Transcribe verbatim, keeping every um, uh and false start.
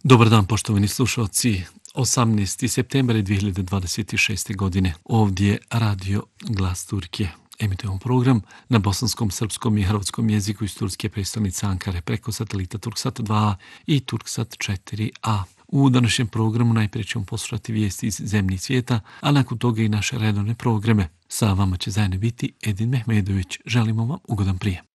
Dobar dan, poštovani slušalci. osamnaesti septembar dvije hiljade dvadeset šeste. godine. Ovdje je Radio Glas Turke. Emitujemo program na bosanskom, srpskom i hrvatskom jeziku iz turske prestolnice Ankare preko satelita Turksat dva i Turksat četiri a. U današnjem programu najprije ćemo poslušati vijesti iz zemlje i svijeta, a nakon toga i naše redovne programe. Sa vama će zajedno biti Edin Mehmedović. Želimo vam ugodan prijem.